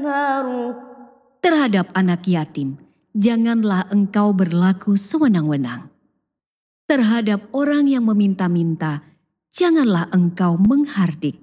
Terhadap anak yatim, janganlah engkau berlaku sewenang-wenang. Terhadap orang yang meminta-minta, janganlah engkau menghardik.